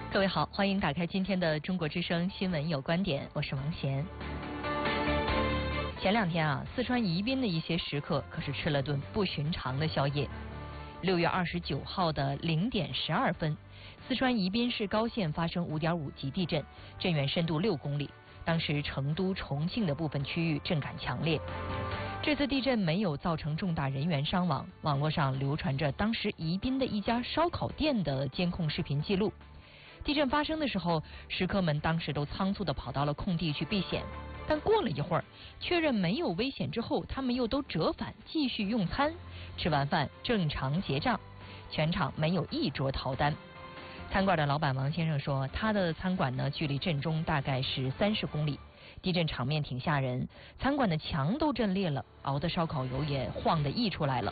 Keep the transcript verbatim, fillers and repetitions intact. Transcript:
各位好，欢迎打开今天的中国之声新闻有观点，我是王贤。前两天啊，四川宜宾的一些食客可是吃了顿不寻常的宵夜。六月二十九号的零点十二分，四川宜宾市高县发生五点五级地震，震源深度六公里。当时成都、重庆的部分区域震感强烈。这次地震没有造成重大人员伤亡，网络上流传着当时宜宾的一家烧烤店的监控视频记录。地震发生的时候，食客们当时都仓促地跑到了空地去避险，但过了一会儿，确认没有危险之后，他们又都折返继续用餐。吃完饭正常结账，全场没有一桌逃单。餐馆的老板王先生说，他的餐馆呢距离震中大概是三十公里，地震场面挺吓人，餐馆的墙都震裂了，熬的烧烤油也晃得溢出来了。